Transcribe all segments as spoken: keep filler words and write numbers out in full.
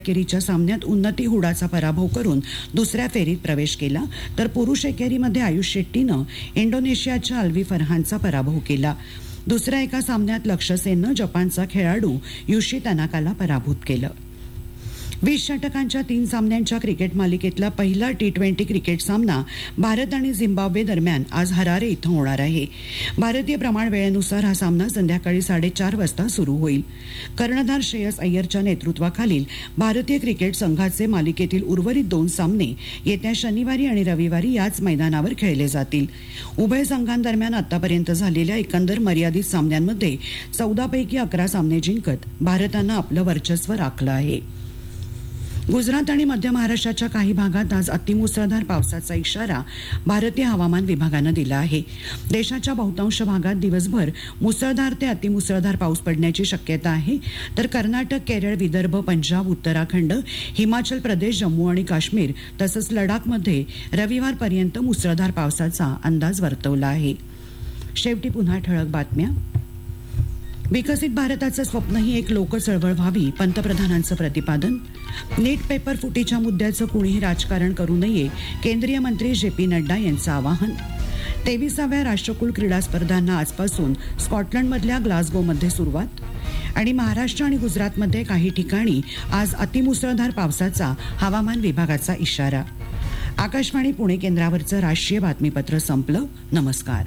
एकेरीच्या सामन्यात उन्नती हुडाचा पराभव करून दुसऱ्या फेरीत प्रवेश केला, तर पुरुष एकेरीमध्ये आयुष शेट्टीनं इंडोनेशियाच्या अल्वी फरहानचा पराभव केला. दुसऱ्या एका सामन्यात लक्ष्य सेननं जपानचा खेळाडू युशी तनाकाला पराभूत केलं. वीस षटकांच्या तीन सामन्यांच्या क्रिकेट मालिकेतला पहिला टी ट्वेंटी क्रिकेट सामना भारत आणि झिम्बाब्वे दरम्यान आज हरारे इथं होणार आहे. भारतीय प्रमाण वेळेनुसार हा सामना संध्याकाळी साडेचार वाजता सुरू होईल. कर्णधार श्रेयस अय्यरच्या नेतृत्वाखालील भारतीय क्रिकेट संघाचे मालिकेतील उर्वरित दोन सामने येत्या शनिवारी आणि रविवारी याच मैदानावर खेळले जातील. उभय संघांदरम्यान आतापर्यंत झालेल्या एकंदर मर्यादित सामन्यांमध्ये चौदा पैकी अकरा सामने जिंकत भारतानं आपलं वर्चस्व राखलं आहे. गुजरात आणि मध्य महाराष्ट्राच्या काही भागात आज अतिमुसळधार पावसाचा इशारा भारतीय हवामान विभागानं दिला आहे. देशाच्या बहुतांश भागात दिवसभर मुसळधार ते अतिमुसळधार पाऊस पडण्याची शक्यता आहे, तर कर्नाटक, केरळ, विदर्भ, पंजाब, उत्तराखंड, हिमाचल प्रदेश, जम्मू आणि काश्मीर तसंच लडाखमध्ये रविवारपर्यंत मुसळधार पावसाचा अंदाज वर्तवला आहे. शेवटी पुन्हा ठळक बातम्या. विकसित भारताचं स्वप्न ही एक लोकचळवळ व्हावी, पंतप्रधानांचं प्रतिपादन. नीट पेपर फुटीच्या मुद्द्याचं कुणीही राजकारण करू नये, केंद्रीय मंत्री जे पी नड्डा यांचं आवाहन. तेविसाव्या राष्ट्रकुल क्रीडा स्पर्धांना आजपासून स्कॉटलंडमधल्या ग्लासगोमध्ये सुरुवात. आणि महाराष्ट्र आणि गुजरातमध्ये काही ठिकाणी आज अतिमुसळधार पावसाचा हवामान विभागाचा इशारा. आकाशवाणी पुणे केंद्रावरचं राष्ट्रीय बातमीपत्र संपलं. नमस्कार.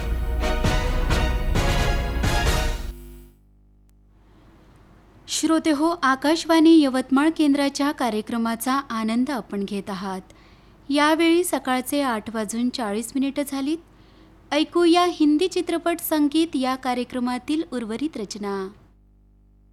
श्रोते हो, आकाशवाणी यवतमाळ केंद्राच्या कार्यक्रमाचा आनंद आपण घेत आहात. यावेळी सकाळचे आठ वाजून चाळीस मिनिटं झालीत. ऐकूया हिंदी चित्रपट संगीत या कार्यक्रमातील उर्वरित रचना.